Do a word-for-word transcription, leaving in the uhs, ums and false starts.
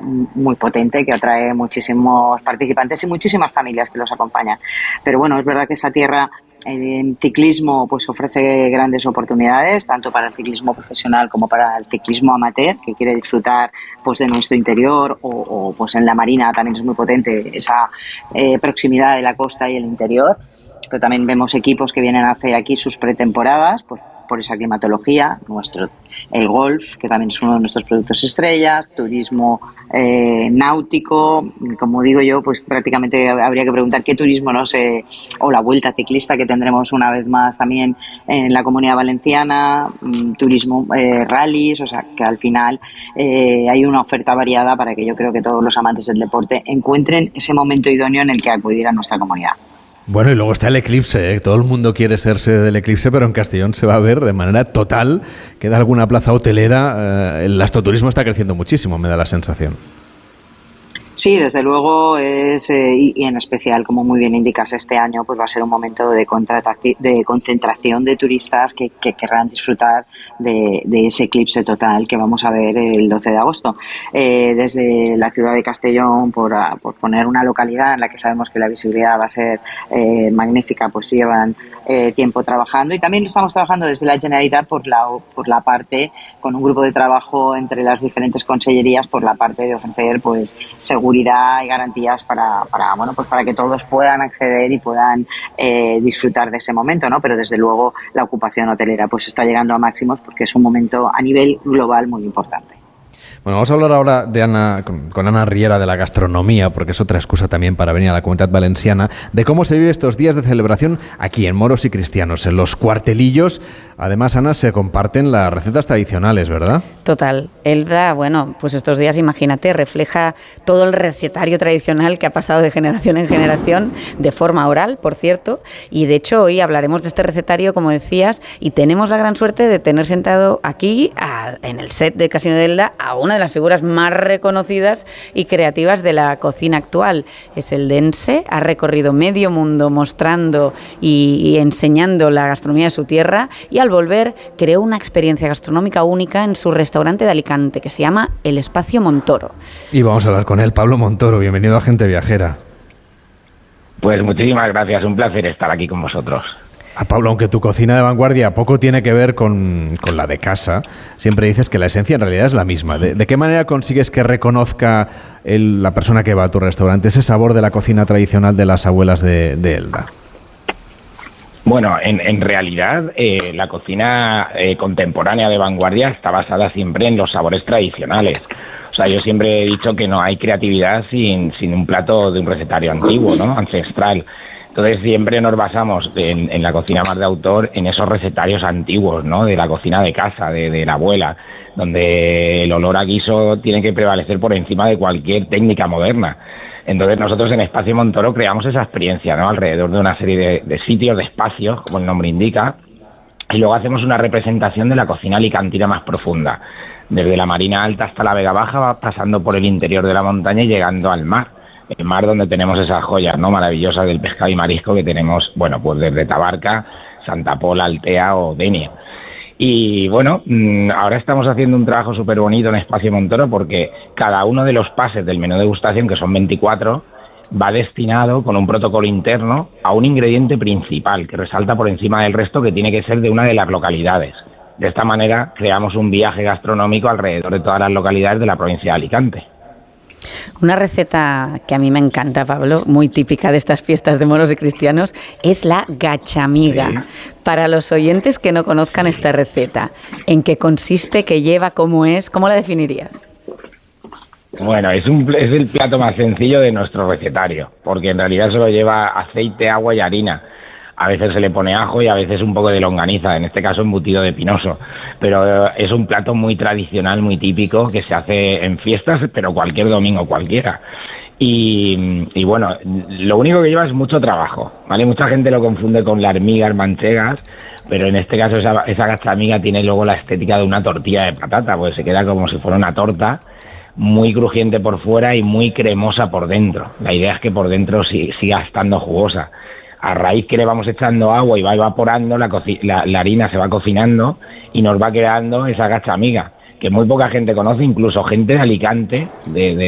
muy potente que atrae muchísimos participantes y muchísimas familias que los acompañan. Pero bueno, es verdad que esta tierra en ciclismo pues ofrece grandes oportunidades tanto para el ciclismo profesional como para el ciclismo amateur que quiere disfrutar pues de nuestro interior o, o pues en la marina también es muy potente esa eh, proximidad de la costa y el interior, pero también vemos equipos que vienen a hacer aquí sus pretemporadas pues por esa climatología, nuestro el golf, que también es uno de nuestros productos estrellas, turismo eh, náutico, como digo yo, pues prácticamente habría que preguntar qué turismo, no sé, o la vuelta ciclista que tendremos una vez más también en la Comunidad Valenciana, turismo, eh, rallies, o sea, que al final eh, hay una oferta variada para que yo creo que todos los amantes del deporte encuentren ese momento idóneo en el que acudir a nuestra comunidad. Bueno, y luego está el eclipse, ¿eh? Todo el mundo quiere ser sede del eclipse, pero en Castellón se va a ver de manera total. Queda alguna plaza hotelera. Eh, el astroturismo está creciendo muchísimo, me da la sensación. Sí, desde luego es, eh, y, y en especial, como muy bien indicas, este año pues va a ser un momento de, de concentración de turistas que, que querrán disfrutar de, de ese eclipse total que vamos a ver el doce de agosto. Eh, desde la ciudad de Castellón, por, a, por poner una localidad en la que sabemos que la visibilidad va a ser eh, magnífica, pues llevan eh, tiempo trabajando y también estamos trabajando desde la Generalitat por la, por la parte, con un grupo de trabajo entre las diferentes consellerías por la parte de ofrecer pues seguridad seguridad y garantías para, para bueno pues para que todos puedan acceder y puedan eh, disfrutar de ese momento, ¿no? Pero desde luego la ocupación hotelera pues está llegando a máximos porque es un momento a nivel global muy importante. Bueno, vamos a hablar ahora de Ana, con, con Ana Riera de la gastronomía, porque es otra excusa también para venir a la Comunidad Valenciana, de cómo se vive estos días de celebración aquí en Moros y Cristianos, en los cuartelillos. Además, Ana, se comparten las recetas tradicionales, ¿verdad? Total. Elda, bueno, pues estos días, imagínate, refleja todo el recetario tradicional que ha pasado de generación en generación, de forma oral, por cierto, y de hecho hoy hablaremos de este recetario, como decías, y tenemos la gran suerte de tener sentado aquí, a, en el set de Casino de Elda, a una de las figuras más reconocidas y creativas de la cocina actual. Es eldense, ha recorrido medio mundo mostrando y, y enseñando la gastronomía de su tierra y al volver creó una experiencia gastronómica única en su restaurante de Alicante que se llama El Espacio Montoro. Y vamos a hablar con él, Pablo Montoro, bienvenido a Gente Viajera. Pues muchísimas gracias, un placer estar aquí con vosotros. A Pablo, aunque tu cocina de vanguardia poco tiene que ver con, con la de casa, siempre dices que la esencia en realidad es la misma. ¿De, de qué manera consigues que reconozca el, la persona que va a tu restaurante ese sabor de la cocina tradicional de las abuelas de, de Elda? Bueno, en, en realidad eh, la cocina eh, contemporánea de vanguardia está basada siempre en los sabores tradicionales. O sea, yo siempre he dicho que no hay creatividad sin, sin un plato de un recetario antiguo, ¿no? Ancestral. Entonces siempre nos basamos en, en la cocina más de autor en esos recetarios antiguos, ¿no? De la cocina de casa, de, de la abuela, donde el olor a guiso tiene que prevalecer por encima de cualquier técnica moderna. Entonces nosotros en Espacio Montoro creamos esa experiencia, ¿no? Alrededor de una serie de, de sitios, de espacios, como el nombre indica, y luego hacemos una representación de la cocina alicantina más profunda, desde la Marina Alta hasta la Vega Baja, pasando por el interior de la montaña y llegando al mar. El mar donde tenemos esas joyas, ¿no? Maravillosas del pescado y marisco que tenemos, bueno, pues desde Tabarca, Santa Pola, Altea o Denia. Y bueno, ahora estamos haciendo un trabajo súper bonito en Espacio Montoro porque cada uno de los pases del menú degustación, que son veinticuatro, va destinado con un protocolo interno a un ingrediente principal que resalta por encima del resto, que tiene que ser de una de las localidades. De esta manera creamos un viaje gastronómico alrededor de todas las localidades de la provincia de Alicante. Una receta que a mí me encanta, Pablo, muy típica de estas fiestas de moros y cristianos, es la gachamiga. Sí. Para los oyentes que no conozcan esta receta, ¿en qué consiste, qué lleva, cómo es? ¿Cómo la definirías? Bueno, es, un, es el plato más sencillo de nuestro recetario, porque en realidad solo lleva aceite, agua y harina. A veces se le pone ajo y a veces un poco de longaniza, en este caso embutido de pinoso. Pero es un plato muy tradicional, muy típico, que se hace en fiestas, pero cualquier domingo, cualquiera. Y, y bueno, lo único que lleva es mucho trabajo, ¿vale? Mucha gente lo confunde con las migas manchegas, pero en este caso esa, esa gachamiga tiene luego la estética de una tortilla de patata, pues se queda como si fuera una torta, muy crujiente por fuera y muy cremosa por dentro. La idea es que por dentro sí, siga estando jugosa. A raíz que le vamos echando agua y va evaporando, la, la, la harina se va cocinando y nos va quedando esa gachamiga, que muy poca gente conoce, incluso gente de Alicante, de, de